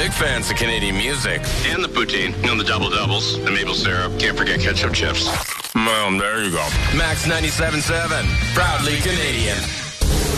Big fans of Canadian music. And the poutine, the double-doubles, the maple syrup. Can't forget ketchup chips. Well, there you go. Max 97.7, proudly Canadian.